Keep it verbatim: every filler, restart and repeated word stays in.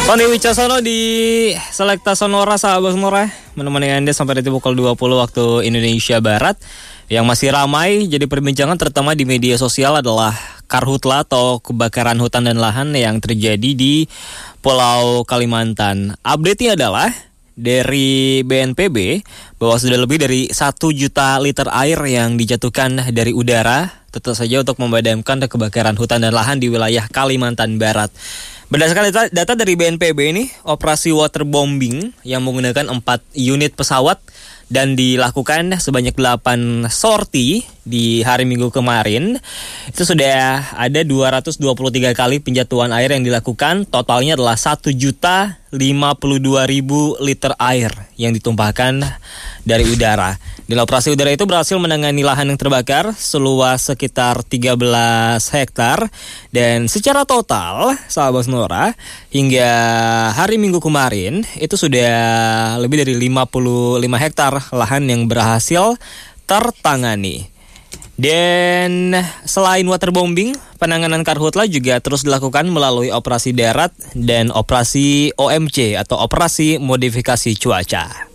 Tony Wicaksono di Selekta Sonora, sahabat Sonora, menemani Anda sampai di pukul dua puluh waktu Indonesia Barat. Yang masih ramai jadi perbincangan terutama di media sosial adalah karhutla atau kebakaran hutan dan lahan yang terjadi di Pulau Kalimantan. Update-nya adalah dari B N P B bahwa sudah lebih dari satu juta liter air yang dijatuhkan dari udara tentu saja untuk memadamkan kebakaran hutan dan lahan di wilayah Kalimantan Barat. Berdasarkan data, data dari B N P B ini, operasi waterbombing yang menggunakan empat unit pesawat dan dilakukan sebanyak delapan sorti di hari Minggu kemarin. Itu sudah ada dua ratus dua puluh tiga kali penjatuhan air yang dilakukan. Totalnya adalah satu juta lima puluh dua ribu liter air yang ditumpahkan dari udara. Dan operasi udara itu berhasil menangani lahan yang terbakar seluas sekitar tiga belas hektar. Dan secara total, sahabat Sonora, hingga hari Minggu kemarin itu sudah lebih dari lima puluh lima hektar lahan yang berhasil tertangani. Dan selain waterbombing, penanganan karhutla juga terus dilakukan melalui operasi darat dan operasi O M C atau operasi modifikasi cuaca.